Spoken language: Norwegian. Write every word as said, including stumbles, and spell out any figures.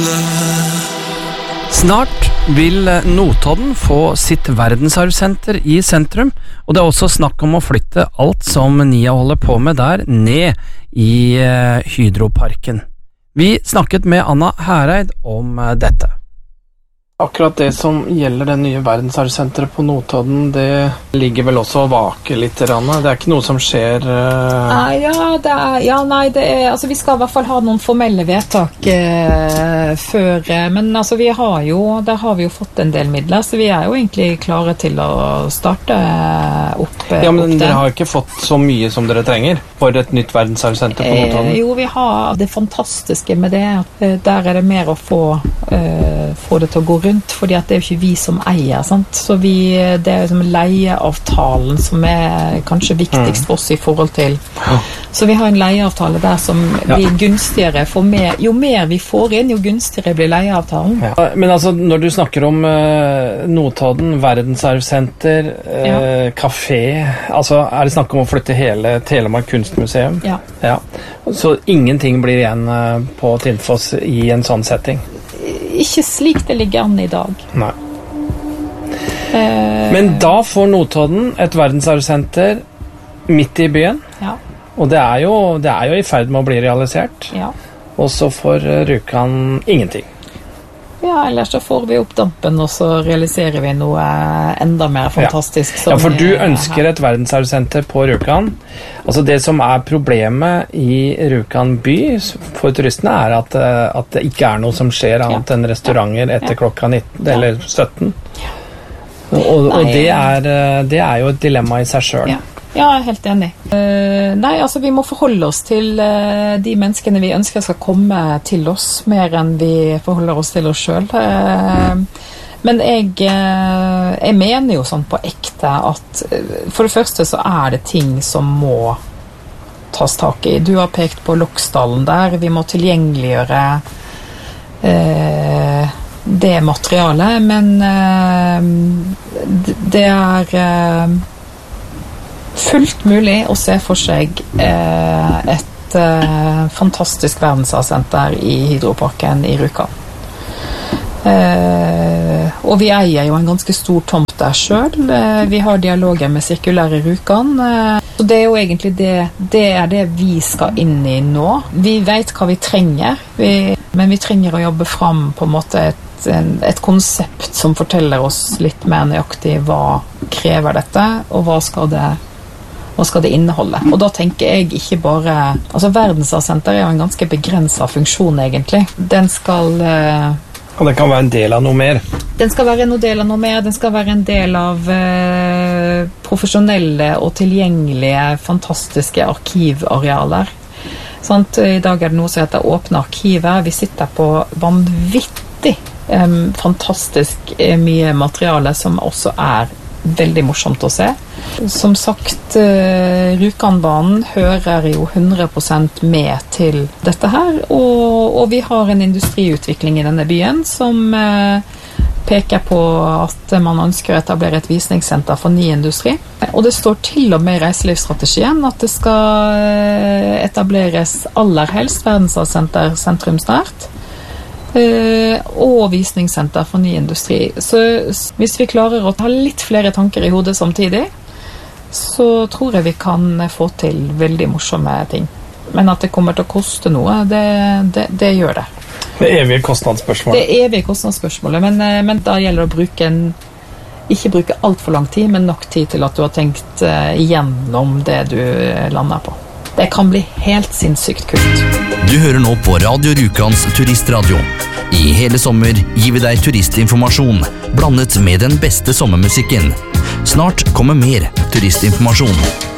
Snart vil Notodden få sitt verdensarvsenter i sentrum, og det er også snakk om å flytte alt som Nia holder på med der ned i Hydroparken. Vi snakket med Anna Hereid om dette. Akkurat det som gjelder det nye verdensarvsenteret på Notodden, det ligger vel også og vaker litt, Anna? Det er ikke noe som skjer uh... Nei, ja, det er, ja, nei, det er, altså vi skal i hvert fall ha noen formelle vedtak uh, før, uh, men altså vi har jo, der har vi jo fått en del midler, så vi er jo egentlig klare til å starte uh, opp uh, Ja, men opp dere har ikke fått så mye som dere trenger for et nytt verdensarvsenter på Notodden? Uh, jo, vi har det fantastiske med det, uh, der er det mer å få, uh, få det til å gå rundt, fordi at det er jo ikke vi som eier, sant? Så vi, det er liksom leieavtalen som er kanskje viktigst for oss i forhold til. Så vi har en leieavtale der som blir ja. gunstigere for mer. Jo mer vi får inn, jo gunstigere blir leieavtalen. Ja. Men altså, når du snakker om uh, Notodden, verdensarvsenter, uh, ja. kafé, altså er det snakk om å flytte hele Telemark kunstmuseum? Ja. ja. Så ingenting blir igjen uh, på Tinfoss i en sånn setting? Ikke slik det ligger an i dag. Nei. Eh, Men da får Notodden et verdensarvsenter midt i byen. Ja. Og det er, jo, det er jo i ferd med å bli realisert. Ja. Og så får Rjukan ingenting. Ja, ellers så får vi opp dampen, og så realiserer vi noe enda mer fantastisk. Ja, ja for du ønsker et verdensarvsenter på Rjukan. Altså det som er problemet i Rjukan by for turistene er at, at det ikke er noe som skjer annet ja. enn restauranter etter ja. klokka nitten, ja. eller sytten. Ja. Og, og det, er, det er jo et dilemma i seg selv. Ja. Ja, jeg er helt enig. Uh, nei, altså vi må forholde oss til uh, de menneskene vi ønsker skal komme til oss, mer enn vi forholder oss til oss selv. Uh, men jeg, uh, jeg mener jo sånn på ekte at uh, for det første så er det ting som må tas tak i. Du har pekt på Loksdalen der, vi må tilgjengeliggjøre uh, det materialet, men uh, det er... Uh, fullt mulig å se for seg eh, et eh, fantastisk verdensarvsenter i Hydroparken i Rjukan. Eh, og vi eier jo en ganske stor tomt der selv. Eh, vi har dialoger med Sirkulære Rjukan. Eh, så det er jo egentlig det, det er det vi skal inn i nå. Vi vet hva vi trenger, vi, men vi trenger å jobbe fram på en måte et, en, et konsept som forteller oss litt mer nøyaktig hva krever dette, og hva skal det Hva skal det inneholde? Og da tenker jeg ikke bare... Altså, verdensarvsenter er jo en ganske begrenset funksjon, egentlig. Den skal... Uh, og den kan være en del av noe mer? Den skal være en del av noe mer. Den skal være en del av uh, profesjonelle og tilgjengelige, fantastiske arkivarealer. Sant? I dag er det noe som heter åpne arkiver. Vi sitter på vanvittig um, fantastisk mye materiale som også er veldig morsomt å se. Som sagt, uh, Rjukanbanen hører jo hundre prosent med til dette her, og, og vi har en industriutvikling i denne byen som uh, peker på at man ønsker å etablere et visningssenter for ny industri. Og det står til og med i reiselivsstrategien at det skal etableres aller helst verdensarvsenter sentrumsnært. Uh, og visningssenter for ny industri. Så hvis vi klarer å ha litt flere tanker i hodet samtidig, så tror jeg vi kan få til veldig morsomme ting. Men at det kommer til å koste noe, det, det, det gjør det. Det evige kostnadsspørsmålet. Det evige kostnadsspørsmålet, men, men da gjelder det å bruke en, ikke bruke alt for lang tid, men nok tid til at du har tenkt uh, igjennom det du lander på. Det kan bli helt sinnssykt kult. Du hører nå på Radio Rjukans turistradio. I hele sommer gir vi deg turistinformasjon, blandet med den beste sommermusikken. Snart kommer mer turistinformasjon.